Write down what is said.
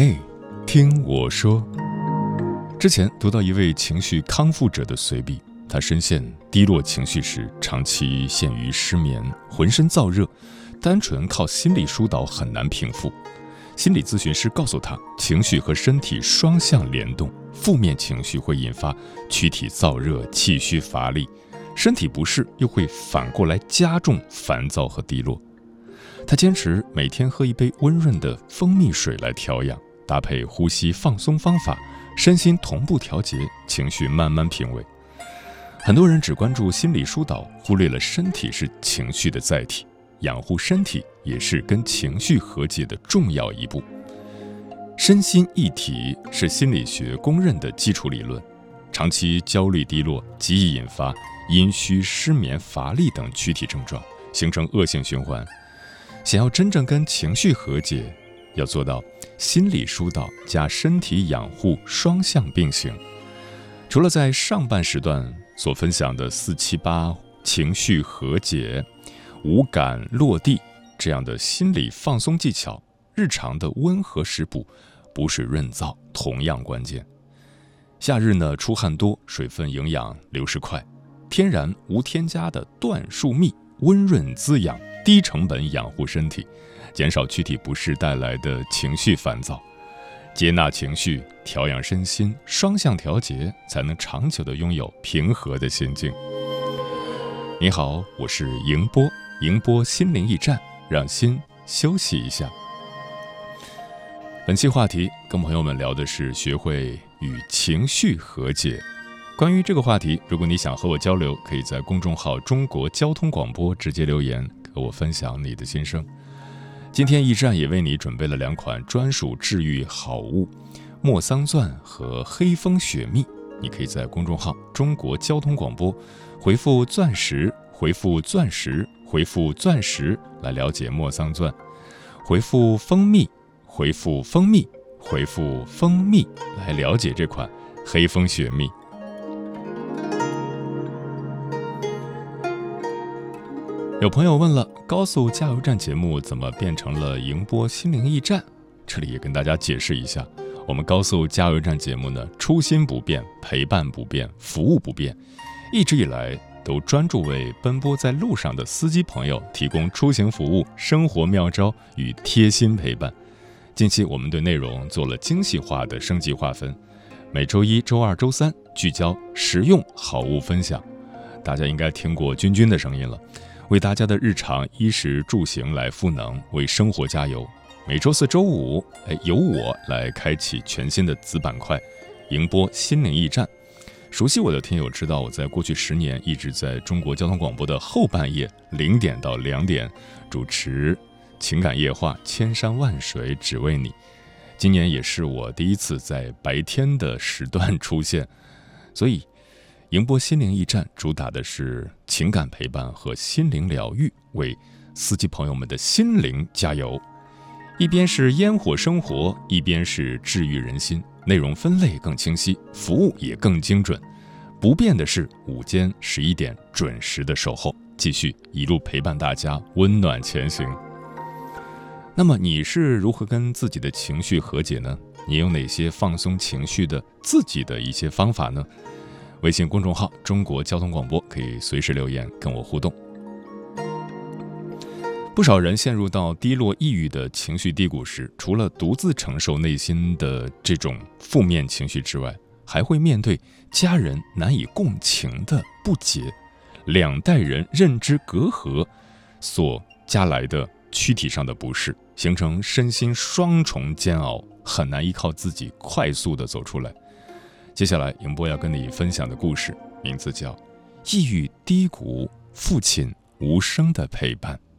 哎，听我说。之前读到一位情绪康复者的随笔，他深陷低落情绪时，长期陷于失眠，浑身燥热，单纯靠心理疏导很难平复。心理咨询师告诉他，情绪和身体双向联动，负面情绪会引发躯体燥热、气虚乏力，身体不适又会反过来加重烦躁和低落。他坚持每天喝一杯温润的蜂蜜水来调养，搭配呼吸放松方法，身心同步调节，情绪慢慢平稳。很多人只关注心理疏导，忽略了身体是情绪的载体，养护身体也是跟情绪和解的重要一步。身心一体是心理学公认的基础理论，长期焦虑低落极易引发阴虚、失眠、乏力等躯体症状，形成恶性循环。想要真正跟情绪和解，要做到心理疏导加身体养护双向并行。除了在上半时段所分享的478情绪和解、五感落地这样的心理放松技巧，日常的温和食补、补水润燥同样关键。夏日呢，出汗多，水分营养流失快，天然无添加的椴树蜜温润滋养，低成本养护身体，减少躯体不适带来的情绪烦躁。接纳情绪，调养身心，双向调节，才能长久地拥有平和的心境。你好，我是迎波，迎波心灵驿站，让心休息一下。本期话题跟朋友们聊的是学会与情绪和解。关于这个话题，如果你想和我交流，可以在公众号中国交通广播直接留言和我分享你的心声。今天驿站也为你准备了2款专属治愈好物，莫桑钻和黑蜂雪蜜。你可以在公众号中国交通广播回复钻石，回复钻石，回复钻石来了解莫桑钻，回复蜂蜜，回复蜂蜜，回复蜂蜜来了解这款黑蜂雪蜜。有朋友问了，高速加油站节目怎么变成了迎波心灵驿站？这里也跟大家解释一下，我们高速加油站节目呢，初心不变，陪伴不变，服务不变，一直以来都专注为奔波在路上的司机朋友提供出行服务、生活妙招与贴心陪伴。近期我们对内容做了精细化的升级划分，每周一、周二、周三聚焦实用好物分享。大家应该听过君君的声音了，为大家的日常衣食住行来赋能，为生活加油。每周四、周五，由我来开启全新的子板块，迎波心灵驿站。熟悉我的听友知道，我在过去10年一直在中国交通广播的后半夜0点到2点主持情感夜话，千山万水只为你。今年也是我第一次在白天的时段出现，所以迎波心灵驿站主打的是情感陪伴和心灵疗愈，为司机朋友们的心灵加油。一边是烟火生活，一边是治愈人心，内容分类更清晰，服务也更精准。不变的是午间11点准时的守候，继续一路陪伴大家温暖前行。那么你是如何跟自己的情绪和解呢？你有哪些放松情绪的自己的一些方法呢？微信公众号中国交通广播可以随时留言跟我互动。不少人陷入到低落抑郁的情绪低谷时，除了独自承受内心的这种负面情绪之外，还会面对家人难以共情的不解，两代人认知隔阂所加来的躯体上的不适，形成身心双重煎熬，很难依靠自己快速地走出来。接下来迎波要跟你分享的故事名字叫《抑郁低谷，父亲无声的陪伴》。